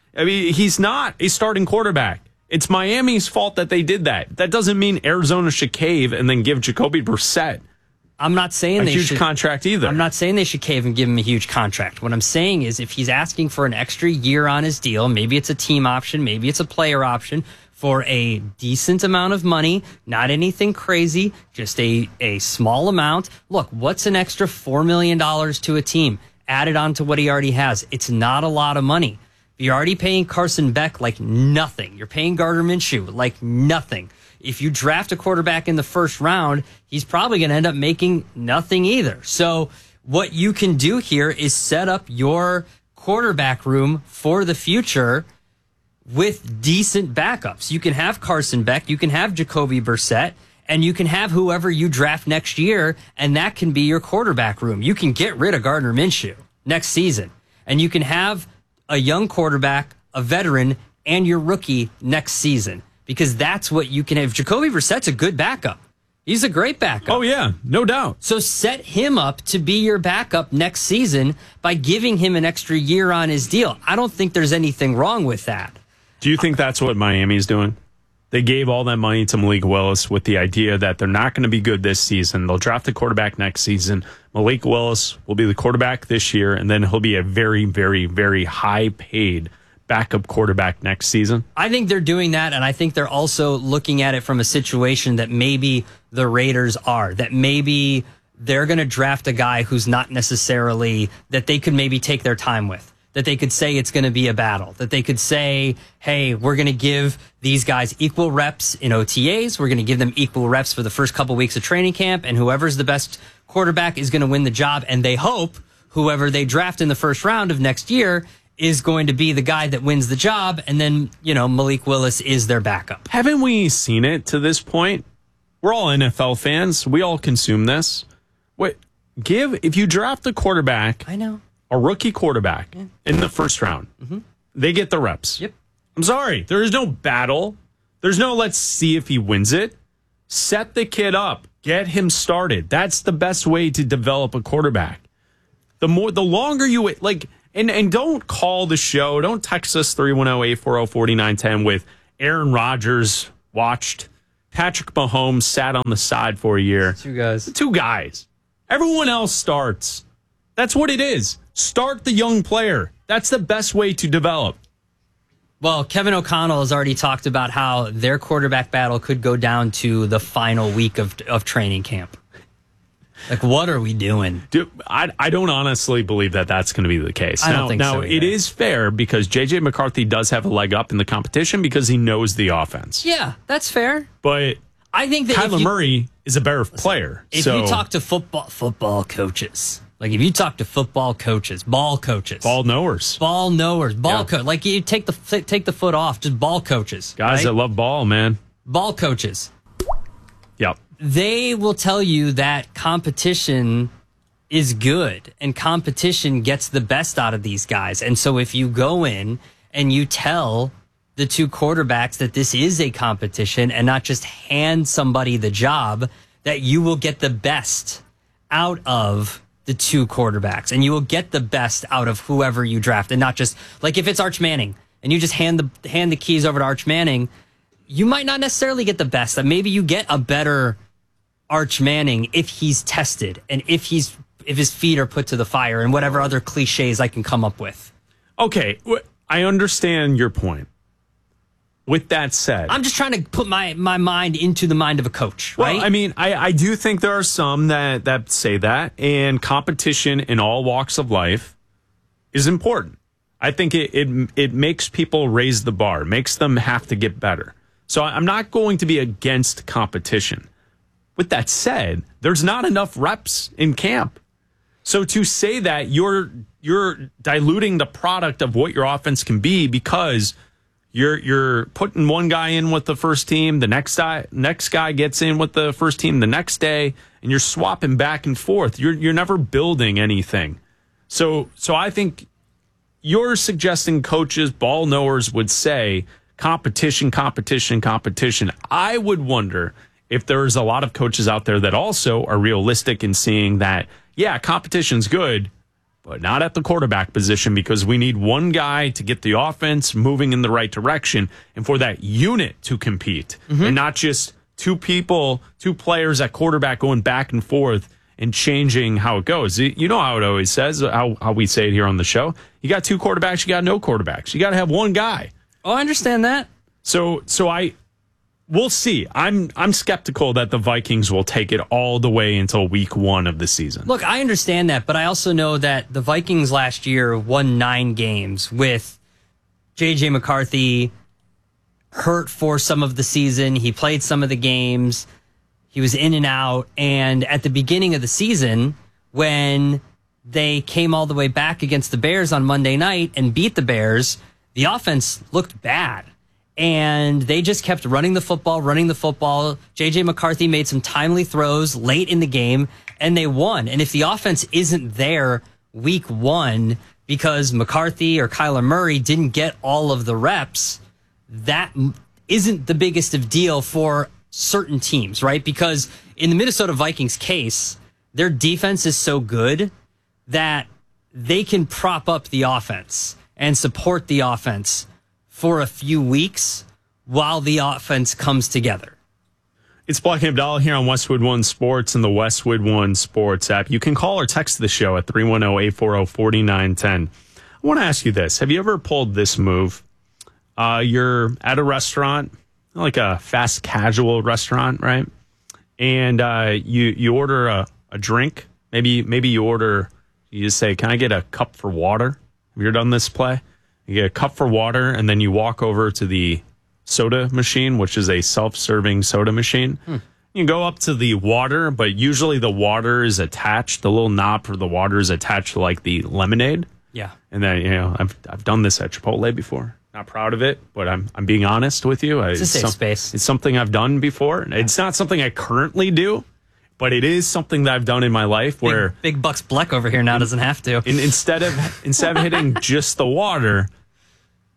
He's not a starting quarterback. It's Miami's fault that they did that. That doesn't mean Arizona should cave and then give Jacoby Brissett I'm not saying a huge contract either. I'm not saying they should cave and give him a huge contract. What I'm saying is if he's asking for an extra year on his deal, maybe it's a team option, maybe it's a player option, for a decent amount of money, not anything crazy, just a small amount. Look, what's an extra $4 million to a team added on to what he already has? It's not a lot of money. You're already paying Carson Beck like nothing. You're paying Gardner Minshew like nothing. If you draft a quarterback in the first round, he's probably going to end up making nothing either. So what you can do here is set up your quarterback room for the future with decent backups. You can have Carson Beck, you can have Jacoby Brissett, and you can have whoever you draft next year, and that can be your quarterback room. You can get rid of Gardner Minshew next season, and you can have a young quarterback, a veteran, and your rookie next season, because that's what you can have. Jacoby Brissett's a good backup. He's a great backup. Oh, yeah, no doubt. So set him up to be your backup next season by giving him an extra year on his deal. I don't think there's anything wrong with that. Do you think that's what Miami's doing? They gave all that money to Malik Willis with the idea that they're not going to be good this season. They'll draft the quarterback next season. Malik Willis will be the quarterback this year, and then he'll be a very, very, very high-paid backup quarterback next season. I think they're doing that, and I think they're also looking at it from a situation that maybe the Raiders are, that maybe they're going to draft a guy who's not necessarily, that they could maybe take their time with. That they could say it's going to be a battle. That they could say, hey, we're going to give these guys equal reps in OTAs. We're going to give them equal reps for the first couple weeks of training camp. And whoever's the best quarterback is going to win the job. And they hope whoever they draft in the first round of next year is going to be the guy that wins the job. And then, Malik Willis is their backup. Haven't we seen it to this point? We're all NFL fans. We all consume this. If you draft a quarterback. I know. A rookie quarterback in the first round, they get the reps. Yep. I'm sorry. There is no battle. There's no let's see if he wins it. Set the kid up. Get him started. That's the best way to develop a quarterback. The longer you wait, like, and don't call the show. Don't text us 310-840-4910 with Aaron Rodgers watched, Patrick Mahomes sat on the side for a year. Two guys. Everyone else starts. That's what it is. Start the young player. That's the best way to develop. Well, Kevin O'Connell has already talked about how their quarterback battle could go down to the final week of training camp. Like, what are we doing? Dude, I don't honestly believe that that's going to be the case. I don't think so either. It is fair because J.J. McCarthy does have a leg up in the competition because he knows the offense. Yeah, that's fair. But I think that Kyler Murray is a better player. If you talk to football coaches, like if you talk to football coaches, ball coaches, ball knowers, coach, like you take the foot off, just ball coaches, guys that love ball, man, ball coaches. Yep. They will tell you that competition is good and competition gets the best out of these guys. And so if you go in and you tell the two quarterbacks that this is a competition and not just hand somebody the job, that you will get the best out of the two quarterbacks and you will get the best out of whoever you draft. And not just like if it's Arch Manning and you just hand the keys over to Arch Manning, you might not necessarily get the best. Maybe you get a better Arch Manning if he's tested and if his feet are put to the fire and whatever other cliches I can come up with. Okay, I understand your point. With that said, I'm just trying to put my mind into the mind of a coach, right? Well, I mean, I do think there are some that say that, and competition in all walks of life is important. I think it makes people raise the bar, makes them have to get better. So I'm not going to be against competition. With that said, there's not enough reps in camp. So to say that you're diluting the product of what your offense can be because you're putting one guy in with the first team, the next guy gets in with the first team the next day, and you're swapping back and forth. You're never building anything. So I think you're suggesting coaches, ball knowers would say competition. I would wonder if there's a lot of coaches out there that also are realistic in seeing that, yeah, competition's good, but not at the quarterback position because we need one guy to get the offense moving in the right direction and for that unit to compete and not just two players at quarterback going back and forth and changing how it goes. You know how it always says, how we say it here on the show. You got two quarterbacks, you got no quarterbacks. You got to have one guy. Oh, I understand that. We'll see. I'm skeptical that the Vikings will take it all the way until week 1 of the season. Look, I understand that, but I also know that the Vikings last year won 9 games with J.J. McCarthy hurt for some of the season. He played some of the games. He was in and out. And at the beginning of the season, when they came all the way back against the Bears on Monday night and beat the Bears, the offense looked bad. And they just kept running the football. J.J. McCarthy made some timely throws late in the game, and they won. And if the offense isn't there week 1 because McCarthy or Kyler Murray didn't get all of the reps, that isn't the biggest of deal for certain teams, right? Because in the Minnesota Vikings case, their defense is so good that they can prop up the offense and support the offense for a few weeks while the offense comes together. It's Black and Abdallah here on Westwood One Sports and the Westwood One Sports app. You can call or text the show at 310-840-4910. I want to ask you this. Have you ever pulled this move? You're at a restaurant, like a fast casual restaurant, right? And you order a drink. Maybe you just say, can I get a cup for water? Have you ever done this play? You get a cup for water, and then you walk over to the soda machine, which is a self-serving soda machine. You go up to the water, but usually the water is attached. The little knob for the water is attached to like the lemonade. Yeah. And then, I've done this at Chipotle before. Not proud of it, but I'm being honest with you. It's a safe space. It's something I've done before. It's not something I currently do, but it is something that I've done in my life where Big Bucks Bleck over here now doesn't have to. Instead of hitting just the water,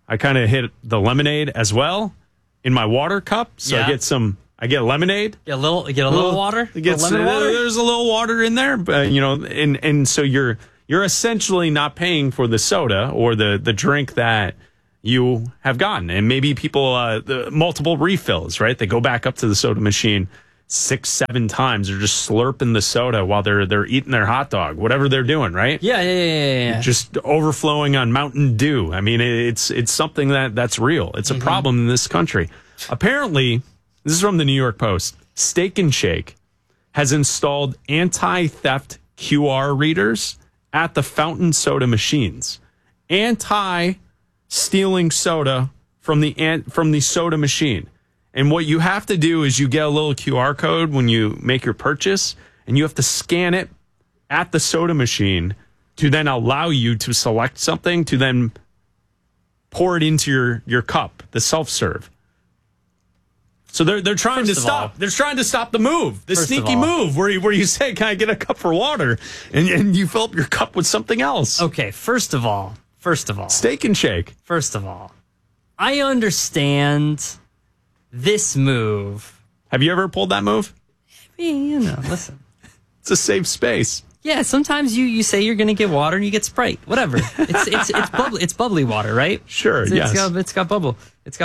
I kind of hit the lemonade as well in my water cup. So Yeah. I get lemonade. Get a little water. Lemon water. There's a little water in there, but and so you're essentially not paying for the soda or the drink that you have gotten. And maybe people the multiple refills, right? They go back up to the soda machine 6-7 times. They're just slurping the soda while they're eating their hot dog, whatever they're doing, right? Yeah. Just overflowing on Mountain Dew. I mean, it's something that's real. It's a problem in this country. Apparently, this is from the New York Post. Steak and Shake has installed anti-theft QR readers at the fountain soda machines. Anti-stealing soda from the soda machine. And what you have to do is you get a little QR code when you make your purchase, and you have to scan it at the soda machine to then allow you to select something to then pour it into your cup, the self-serve. So they're trying to stop. They're trying to stop the move, the sneaky move where you say, "Can I get a cup for water?" and you fill up your cup with something else. Okay, first of all, Steak and Shake. First of all, I understand this move. Have you ever pulled that move? Listen. It's a safe space. Yeah, sometimes you say you're going to get water and you get Sprite. Whatever. It's bubbly. It's bubbly water, right? Sure. Yes. It's got bubble.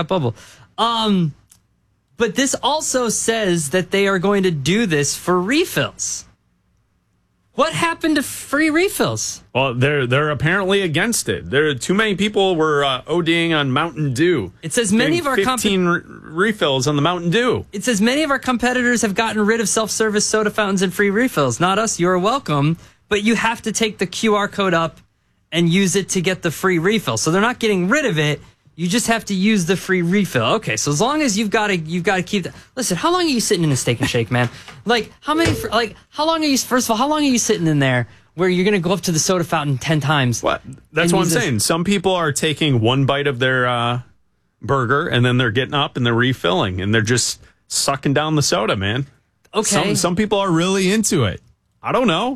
But this also says that they are going to do this for refills. What happened to free refills? Well, they're apparently against it. Too many people were ODing on Mountain Dew. It says many of our 15 refills on the Mountain Dew. It says many of our competitors have gotten rid of self-service soda fountains and free refills. Not us. You're welcome, but you have to take the QR code up and use it to get the free refill. So they're not getting rid of it. You just have to use the free refill. Okay, so as long as you've got to keep that. Listen, how long are you sitting in a Steak and Shake, man? How long are you? First of all, how long are you sitting in there where you're going to go up to the soda fountain 10 times? What? That's what I'm saying. Some people are taking one bite of their burger and then they're getting up and they're refilling and they're just sucking down the soda, man. Okay. Some people are really into it. I don't know.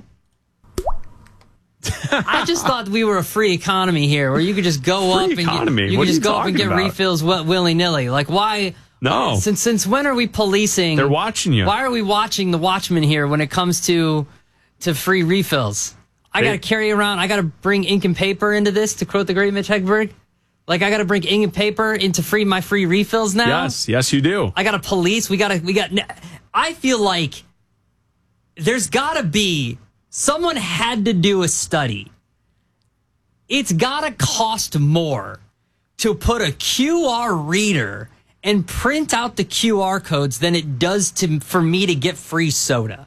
I just thought we were a free economy here, where you could just go up and get refills willy nilly. Like, why? No. Since when are we policing? They're watching you. Why are we watching the Watchmen here when it comes to free refills? I got to carry around. I got to bring ink and paper into this, to quote the great Mitch Hedberg. Like, I got to bring ink and paper into my free refills now. Yes, you do. I got to police. We got. I feel like there's got to be. Someone had to do a study. It's got to cost more to put a QR reader and print out the QR codes than it does for me to get free soda.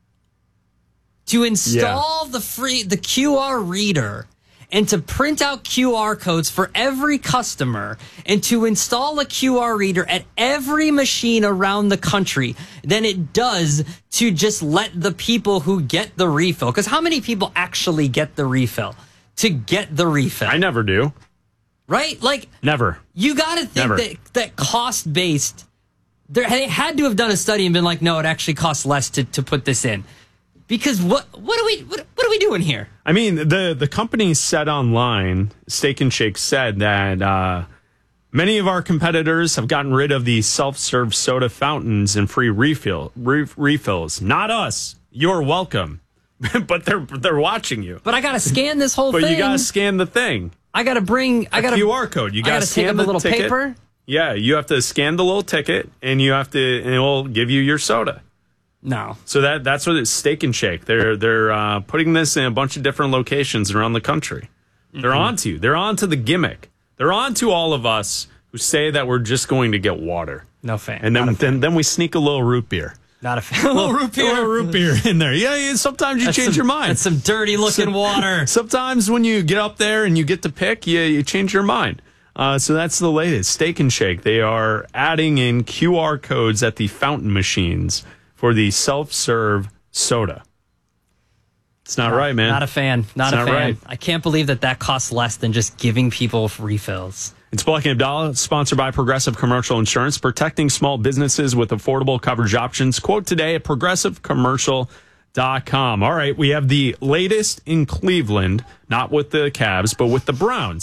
To install the QR reader and to print out QR codes for every customer and to install a QR reader at every machine around the country than it does to just let the people who get the refill. Because how many people actually get the refill? To get the refill. I never do. Right? Like, never. You got to think that cost-based, they had to have done a study and been like, no, it actually costs less to put this in. Because what are we doing here? I mean, the company said online, Steak and Shake said that many of our competitors have gotten rid of the self-serve soda fountains and free refills. Not us. You're welcome. But they're watching you. But I got to scan this whole thing. But you got to scan the thing. I got to bring a QR code. You got to scan the little ticket. Paper. Yeah, you have to scan the little ticket and and it will give you your soda. No. So that's what it's Steak and Shake. They're putting this in a bunch of different locations around the country. They're onto you. They're onto the gimmick. They're onto all of us who say that we're just going to get water. No fan. And then we sneak a little root beer. Not a fan. A little root beer in there. Yeah, sometimes you change your mind. That's some dirty looking water. Sometimes when you get up there and you get to pick, you change your mind. So that's the latest. Steak and Shake. They are adding in QR codes at the fountain machines for the self-serve soda. It's not right, man. Not a fan. Not a fan. Right. I can't believe that costs less than just giving people refills. It's Black and Abdallah, sponsored by Progressive Commercial Insurance, protecting small businesses with affordable coverage options. Quote today at progressivecommercial.com. All right, we have the latest in Cleveland, not with the Cavs, but with the Browns.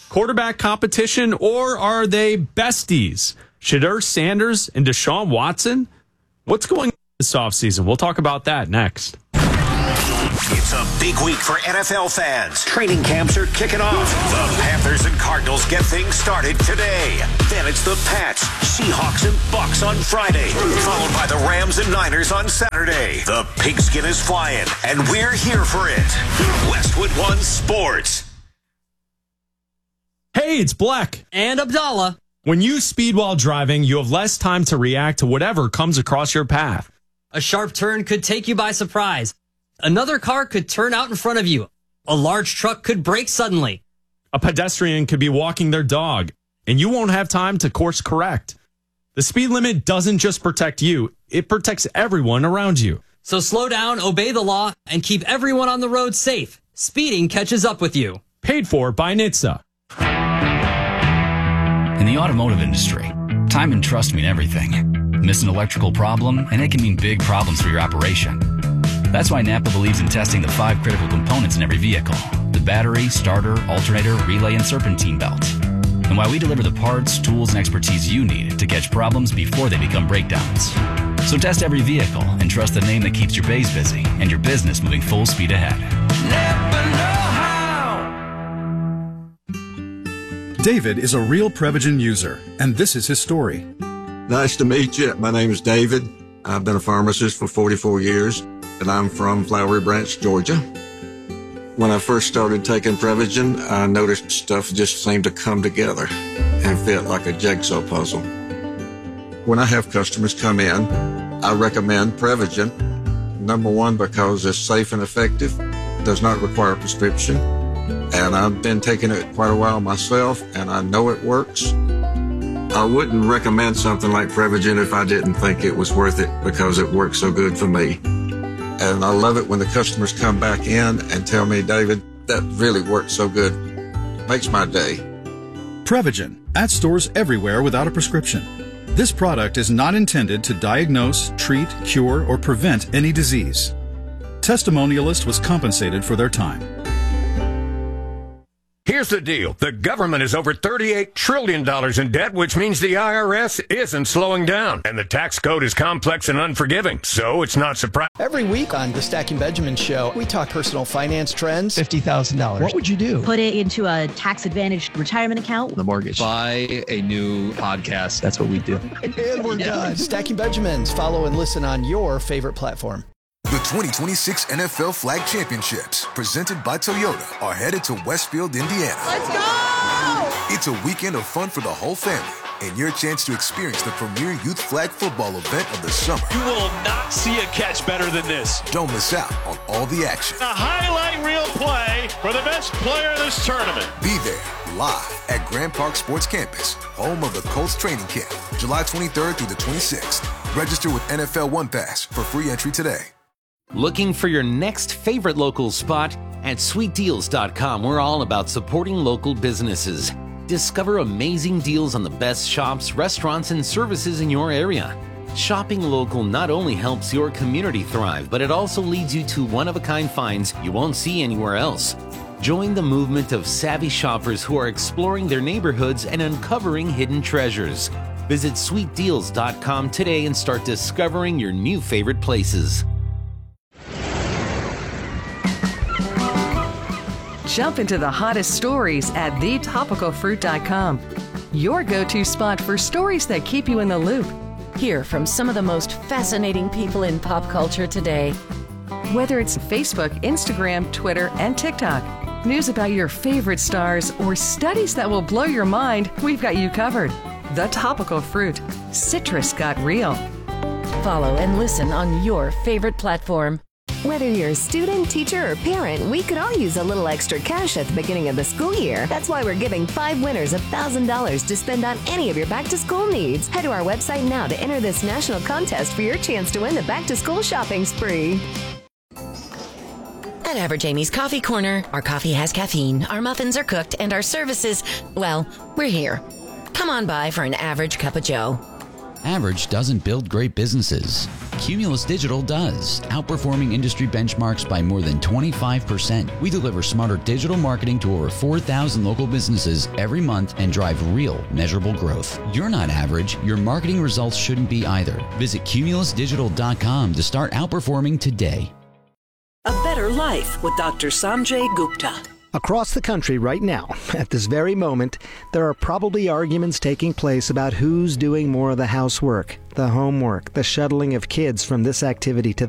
quarterback competition, or are they besties? Shedeur Sanders and Deshaun Watson? What's going on this offseason? We'll talk about that next. It's a big week for NFL fans. Training camps are kicking off. The Panthers and Cardinals get things started today. Then it's the Pats, Seahawks, and Bucks on Friday, followed by the Rams and Niners on Saturday. The pigskin is flying, and we're here for it. Westwood One Sports. Hey, it's Black. And Abdallah. When you speed while driving, you have less time to react to whatever comes across your path. A sharp turn could take you by surprise. Another car could turn out in front of you. A large truck could brake suddenly. A pedestrian could be walking their dog, and you won't have time to course correct. The speed limit doesn't just protect you, it protects everyone around you. So slow down, obey the law, and keep everyone on the road safe. Speeding catches up with you. Paid for by NHTSA. In the automotive industry, time and trust mean everything. Miss an electrical problem, and it can mean big problems for your operation. That's why Napa believes in testing the 5 critical components in every vehicle: the battery, starter, alternator, relay, and serpentine belt. And why we deliver the parts, tools, and expertise you need to catch problems before they become breakdowns. So test every vehicle and trust the name that keeps your bays busy and your business moving full speed ahead. Know how. David is a real Prevagen user, and this is his story. Nice to meet you. My name is David. I've been a pharmacist for 44 years. And I'm from Flowery Branch, Georgia. When I first started taking Prevagen, I noticed stuff just seemed to come together and fit like a jigsaw puzzle. When I have customers come in, I recommend Prevagen. Number one, because it's safe and effective, does not require a prescription, and I've been taking it quite a while myself, and I know it works. I wouldn't recommend something like Prevagen if I didn't think it was worth it, because it works so good for me. And I love it when the customers come back in and tell me, David, that really worked so good. Makes my day. Prevagen, at stores everywhere without a prescription. This product is not intended to diagnose, treat, cure, or prevent any disease. Testimonialist was compensated for their time. Here's the deal. The government is over $38 trillion in debt, which means the IRS isn't slowing down. And the tax code is complex and unforgiving, so it's not surprising. Every week on the Stacking Benjamin Show, we talk personal finance trends. $50,000. What would you do? Put it into a tax-advantaged retirement account. The mortgage. Buy a new podcast. That's what we do. And we're done. Stacking Benjamins. Follow and listen on your favorite platform. The 2026 NFL Flag Championships, presented by Toyota, are headed to Westfield, Indiana. Let's go! It's a weekend of fun for the whole family, and your chance to experience the premier youth flag football event of the summer. You will not see a catch better than this. Don't miss out on all the action. A highlight reel play for the best player in this tournament. Be there, live at Grand Park Sports Campus, home of the Colts training camp, July 23rd through the 26th. Register with NFL One Pass for free entry today. Looking for your next favorite local spot? At sweetdeals.com, we're all about supporting local businesses. Discover amazing deals on the best shops, restaurants, and services in your area. Shopping local not only helps your community thrive, but it also leads you to one-of-a-kind finds you won't see anywhere else. Join the movement of savvy shoppers who are exploring their neighborhoods and uncovering hidden treasures. Visit sweetdeals.com today and start discovering your new favorite places. Jump into the hottest stories at thetopicalfruit.com. Your go-to spot for stories that keep you in the loop. Hear from some of the most fascinating people in pop culture today. Whether it's Facebook, Instagram, Twitter, and TikTok, news about your favorite stars, or studies that will blow your mind, we've got you covered. The Topical Fruit. Citrus got real. Follow and listen on your favorite platform. Whether you're a student, teacher, or parent, we could all use a little extra cash at the beginning of the school year. That's why we're giving 5 winners $1,000 to spend on any of your back-to-school needs. Head to our website now to enter this national contest for your chance to win the back-to-school shopping spree. At Average Amy's Coffee Corner, our coffee has caffeine, our muffins are cooked, and our services, well, we're here. Come on by for an average cup of joe. Average doesn't build great businesses. Cumulus Digital does, outperforming industry benchmarks by more than 25%. We deliver smarter digital marketing to over 4,000 local businesses every month and drive real, measurable growth. You're not average. Your marketing results shouldn't be either. Visit cumulusdigital.com to start outperforming today. A better life with Dr. Sanjay Gupta. Across the country right now, at this very moment, there are probably arguments taking place about who's doing more of the housework, the homework, the shuttling of kids from this activity to